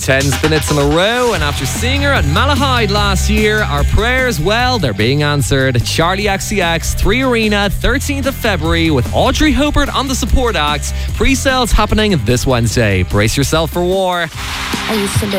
10 minutes in a row, and after seeing her at Malahide last year, our prayers, well, they're being answered. Charlie XCX, 3 Arena, 13th of February, with Audrey Hobart on the support act. Pre-sales happening this Wednesday. Brace yourself for war. I used to